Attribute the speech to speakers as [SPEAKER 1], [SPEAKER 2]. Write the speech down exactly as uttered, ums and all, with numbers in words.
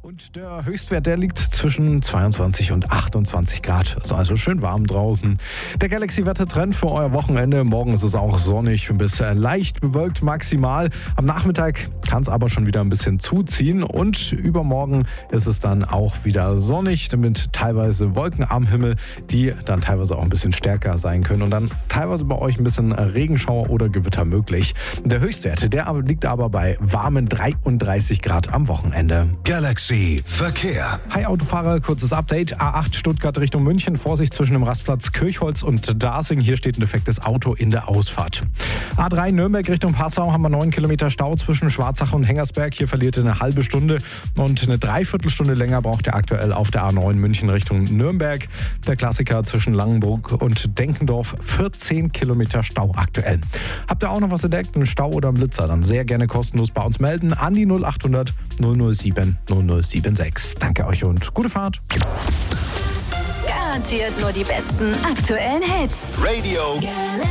[SPEAKER 1] Und der Höchstwert, der liegt zwischen zweiundzwanzig und achtundzwanzig Grad. Ist also schön warm draußen. Der Galaxy-Wettertrend für euer Wochenende. Morgen ist es auch sonnig bis leicht bewölkt maximal. Am Nachmittag kann es aber schon wieder ein bisschen zuziehen. Und übermorgen ist es dann auch wieder sonnig mit teilweise Wolken am Himmel, die dann teilweise auch ein bisschen stärker sein können. Und dann teilweise bei euch ein bisschen Regenschauer oder Gewitter möglich. Der Höchstwert, der liegt aber bei warmen dreiunddreißig Grad am Wochenende.
[SPEAKER 2] Galaxy Verkehr.
[SPEAKER 1] Hi Autofahrer, kurzes Update. A acht Stuttgart Richtung München. Vorsicht zwischen dem Rastplatz Kirchholz und Dasing. Hier steht ein defektes Auto in der Ausfahrt. A drei Nürnberg Richtung Passau haben wir neun Kilometer Stau zwischen Schwarzach und Hengersberg. Hier verliert ihr eine halbe Stunde und eine Dreiviertelstunde länger braucht ihr aktuell auf der A neun München Richtung Nürnberg. Der Klassiker zwischen Langenbruck und Denkendorf. vierzehn Kilometer Stau aktuell. Habt ihr auch noch was entdeckt? Einen Stau oder einen Blitzer? Dann sehr gerne kostenlos bei uns melden an die null acht hundert null null sieben null null sieben sechs. Danke euch und gute Fahrt.
[SPEAKER 3] Garantiert nur die besten aktuellen Hits.
[SPEAKER 2] Radio